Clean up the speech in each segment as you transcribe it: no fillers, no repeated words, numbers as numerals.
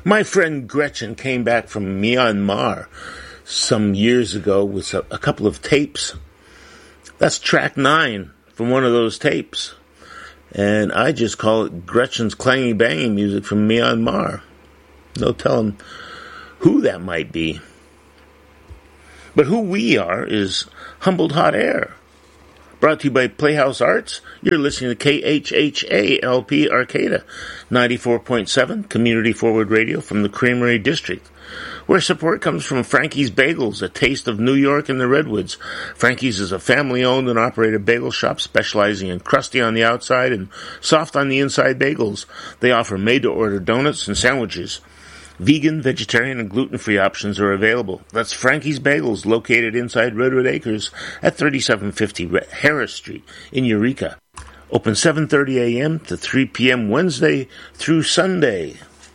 My friend Gretchen came back from Myanmar some years ago with a couple of tapes. That's track 9 from one of those tapes. And I just call it Gretchen's clangy banging music from Myanmar. No telling who that might be. But who we are is Humboldt Hot Air. Brought to you by Playhouse Arts. You're listening to KHHA-LP Arcata, 94.7 Community Forward Radio from the Creamery District, where support comes from Frankie's Bagels, a taste of New York and the Redwoods. Frankie's is a family-owned and operated bagel shop specializing in crusty on the outside and soft on the inside bagels. They offer made-to-order donuts and sandwiches. Vegan, vegetarian, and gluten-free options are available. That's Frankie's Bagels, located inside Redwood Acres at 3750 Harris Street in Eureka. Open 7:30 a.m. to 3 p.m. Wednesday through Sunday.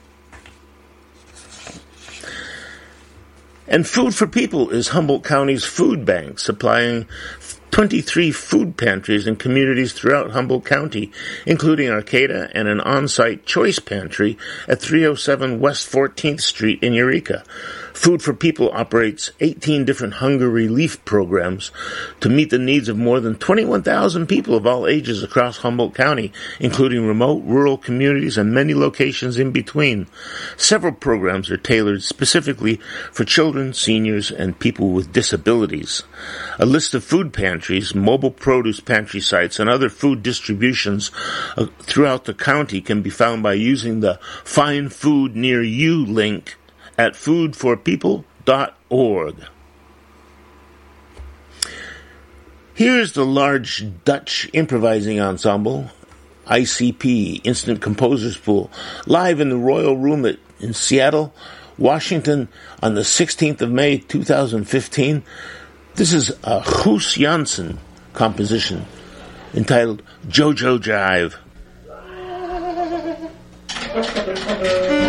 And Food for People is Humboldt County's food bank, supplying 23 food pantries in communities throughout Humboldt County, including Arcata and an on-site choice pantry at 307 West 14th Street in Eureka. Food for People operates 18 different hunger relief programs to meet the needs of more than 21,000 people of all ages across Humboldt County, including remote, rural communities and many locations in between. Several programs are tailored specifically for children, seniors, and people with disabilities. A list of food pantries, mobile produce pantry sites, and other food distributions throughout the county can be found by using the Find Food Near You link at foodforpeople.org. Here's the large Dutch improvising ensemble, ICP, Instant Composers Pool, live in the Royal Room in Seattle, Washington on the 16th of May, 2015. This is a Guus Janssen composition entitled Jojo Jive.